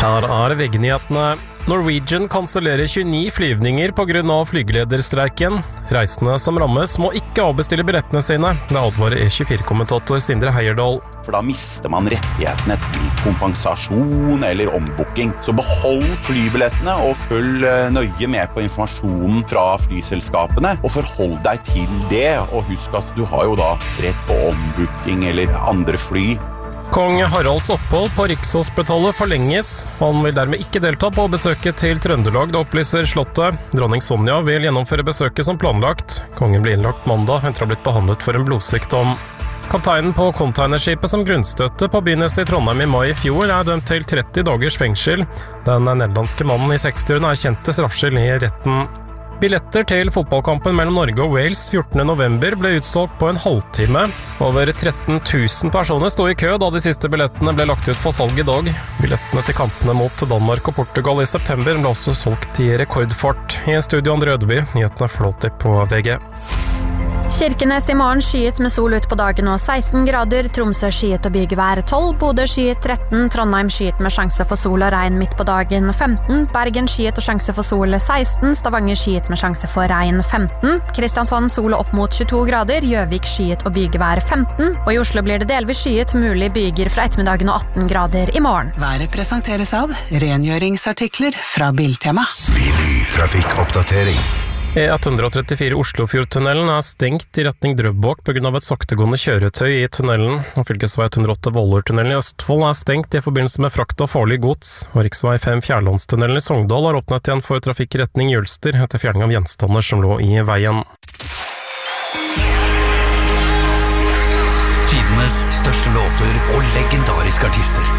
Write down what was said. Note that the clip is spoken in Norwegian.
Her VG-nyhetene. Norwegian kansellerer 29 flyvninger på grunn av flygelederstreiken. Reisende som rammes må ikke avbestille billettene sine. Det advarer E24-kommentator Sindre Heierdal. For da mister man rettighetene til kompensasjon eller ombooking. Så behold flybillettene og følg nøye med på informasjonen fra flyselskapene, og forhold deg til det. Og husk at du har jo da rett på ombooking eller andre fly. Kong Haralds opphold på Rikshospitalet forlenges. Han vil dermed ikke delta på besøket til Trøndelag, det opplyser Slottet. Dronning Sonja vil gjennomføre besøket som planlagt. Kongen ble innlagt mandag etter å ha blitt behandlet for en blodsykdom. Kapteinen på containerskipet som grunnstøtte på begynnelsen i Trondheim i mai i fjor er dømt til 30 dagers fengsel. Den nederlandske mannen i 60-årene er kjent til straffskyld i retten. Billetter til fotballkampen mellom Norge og Wales 14. november ble utsolgt på en halvtime. Over 13 000 personer stod i kø da de siste billettene ble lagt ut for salg i dag. Billettene til kampene mot Danmark og Portugal i september ble også solgt i rekordfart. I studio Andre Ødeby, nyhetene flåter på VG. Kirkenes i morgen skyet med sol ut på dagen og 16 grader, Tromsø skyet og bygevær 12, Bodø skyet 13, Trondheim skyet med sjanse for sol og regn midt på dagen 15, Bergen skyet og sjanse for sol 16, Stavanger skyet med sjanse for regn 15, Kristiansand sol opp mot 22 grader, Gjøvik skyet og bygevær 15, og i Oslo blir det delvis skyet, mulig byger fra ettermiddagen og 18 grader i morgen. Været presenteres av rengjøringsartikler fra Biltema. Trafikkoppdatering. E134 Oslofjordtunnelen er stengt i retning Drøbak på grunn av et saktegående kjøretøy i tunnelen. Og fylkesvei 108 Vollortunnelen i Østfold er stengt i forbindelse med frakt av farlig gods. Og riksvei 5 Fjærlandstunnelen i Sogndal har åpnet igjen for trafikk i retning Jølster etter fjerning av gjenstander som lå i veien. Tidenes største låter og legendariske artister.